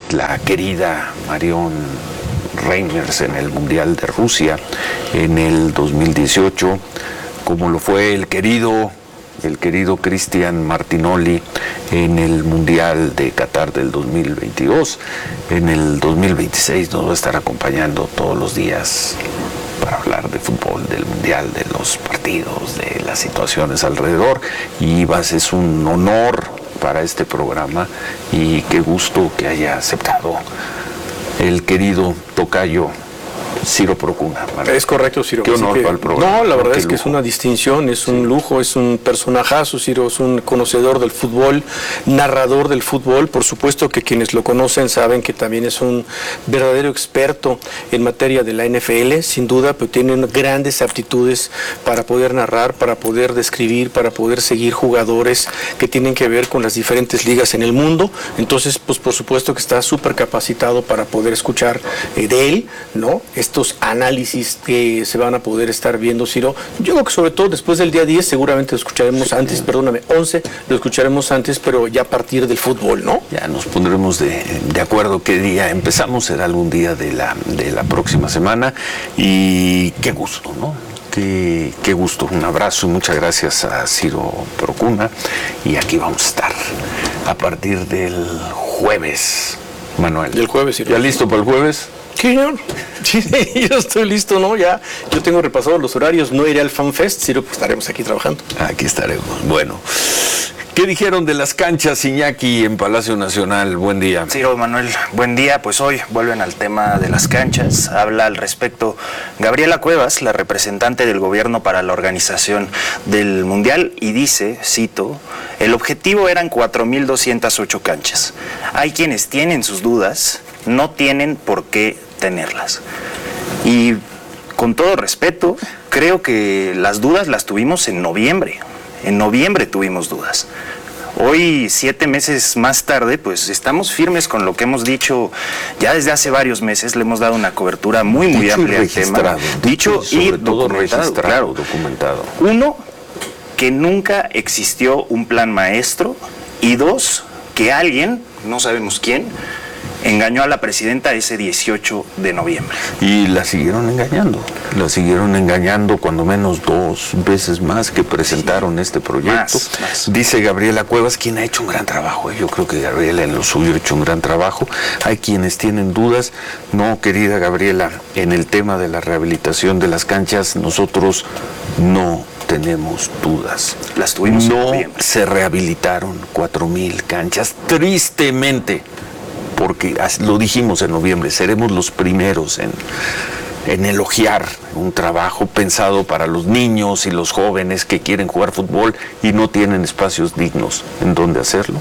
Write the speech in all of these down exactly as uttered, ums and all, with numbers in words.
la querida Marion Reimers en el Mundial de Rusia en el dos mil dieciocho, como lo fue el querido, el querido Cristian Martinoli en el Mundial de Qatar del dos mil veintidós. En el dos mil veintiséis nos va a estar acompañando todos los días para hablar de fútbol, del Mundial, de los partidos, de las situaciones alrededor. Y Ibas, es un honor para este programa y qué gusto que haya aceptado el querido tocayo Ciro Procuna. ¿Vale? Es correcto, Ciro. Qué honor que, para el programa. No, la verdad es que lujo. Es una distinción, es un sí. lujo, es un personajazo, Ciro, es un conocedor del fútbol, narrador del fútbol. Por supuesto que quienes lo conocen saben que también es un verdadero experto en materia de la N F L, sin duda, pero tiene grandes aptitudes para poder narrar, para poder describir, para poder seguir jugadores que tienen que ver con las diferentes ligas en el mundo. Entonces, pues por supuesto que está súper capacitado para poder escuchar eh, de él, ¿no? Estos análisis que se van a poder estar viendo, Ciro. Yo creo que sobre todo después del día diez seguramente lo escucharemos antes, perdóname, once, lo escucharemos antes, pero ya a partir del fútbol, ¿no? Ya nos pondremos de, de acuerdo qué día empezamos, será algún día de la, de la próxima semana, y qué gusto, ¿no? Qué, qué gusto, un abrazo y muchas gracias a Ciro Procuna, y aquí vamos a estar a partir del jueves, Manuel. Del jueves, Ciro. ¿Ya listo para el jueves? Sí, señor. Sí, yo estoy listo, ¿no? Ya, yo tengo repasados los horarios, no iré al FanFest, Ciro, pues estaremos aquí trabajando. Aquí estaremos. Bueno, ¿qué dijeron de las canchas, Iñaki, en Palacio Nacional? Buen día. Ciro, Manuel, buen día. Pues hoy vuelven al tema de las canchas. Habla al respecto Gabriela Cuevas, la representante del gobierno para la organización del Mundial, y dice, cito, el objetivo eran cuatro mil doscientas ocho canchas. Hay quienes tienen sus dudas, no tienen por qué tenerlas. Y con todo respeto, creo que las dudas las tuvimos en noviembre. En noviembre tuvimos dudas. Hoy, siete meses más tarde, pues estamos firmes con lo que hemos dicho ya desde hace varios meses. Le hemos dado una cobertura muy, muy dicho amplia al tema. Dicho y sobre todo documentado, registrado, claro. documentado. Uno, que nunca existió un plan maestro. Y dos, que alguien, no sabemos quién, engañó a la presidenta ese dieciocho de noviembre. Y la siguieron engañando, la siguieron engañando cuando menos dos veces más que presentaron sí, este proyecto. Más, más. Dice Gabriela Cuevas, quien ha hecho un gran trabajo. Yo creo que Gabriela en lo suyo ha hecho un gran trabajo. Hay quienes tienen dudas. No, querida Gabriela, en el tema de la rehabilitación de las canchas, nosotros no tenemos dudas. Las tuvimos no en noviembre. Se rehabilitaron cuatro mil canchas, tristemente, porque lo dijimos en noviembre, seremos los primeros en, en elogiar un trabajo pensado para los niños y los jóvenes que quieren jugar fútbol y no tienen espacios dignos en donde hacerlo.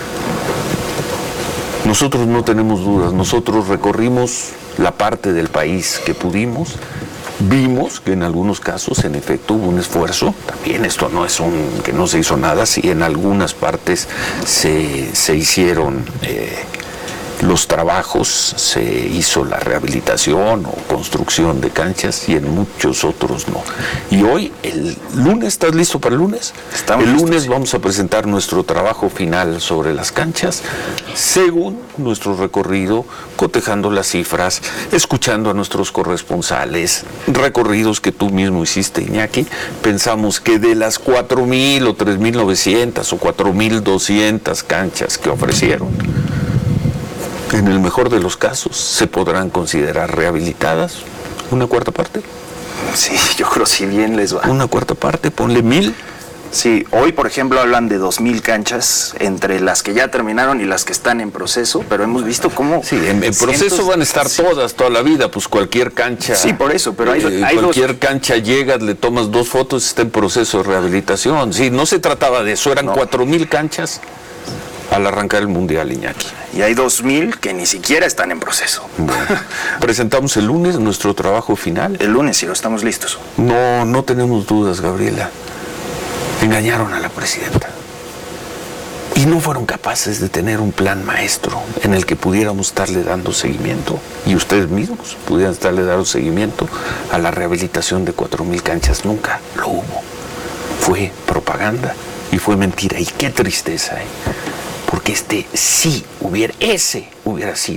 Nosotros no tenemos dudas, nosotros recorrimos la parte del país que pudimos, vimos que en algunos casos en efecto hubo un esfuerzo, también esto no es un que no se hizo nada, sí en algunas partes se, se hicieron eh, los trabajos, se hizo la rehabilitación o construcción de canchas y en muchos otros no. Y hoy, el lunes, ¿estás listo para el lunes? Estamos el lunes listos, sí. Vamos a presentar nuestro trabajo final sobre las canchas, según nuestro recorrido, cotejando las cifras, escuchando a nuestros corresponsales, recorridos que tú mismo hiciste, Iñaki. Pensamos que de las cuatro mil o tres mil novecientas o cuatro mil doscientas canchas que ofrecieron, en el mejor de los casos, se podrán considerar rehabilitadas. ¿Una cuarta parte? Sí, yo creo si bien les va. ¿Una cuarta parte? Ponle mil. Sí, hoy, por ejemplo, hablan de dos mil canchas entre las que ya terminaron y las que están en proceso, pero hemos visto cómo... Sí, en, en proceso cientos, van a estar sí. todas, toda la vida, pues cualquier cancha... Sí, por eso, pero hay, eh, hay cualquier dos... cancha llegas, le tomas dos fotos, está en proceso de rehabilitación. Sí, no se trataba de eso, eran no. cuatro mil canchas al arrancar el Mundial, Iñaki. Y hay dos mil que ni siquiera están en proceso. Bueno, presentamos el lunes nuestro trabajo final. El lunes, sí, lo estamos listos. No, no tenemos dudas, Gabriela. Engañaron a la presidenta. Y no fueron capaces de tener un plan maestro en el que pudiéramos estarle dando seguimiento, y ustedes mismos pudieran estarle dando seguimiento a la rehabilitación de cuatro mil canchas. Nunca lo hubo. Fue propaganda y fue mentira. Y qué tristeza, ¿eh? Porque este sí hubiera, ese hubiera sido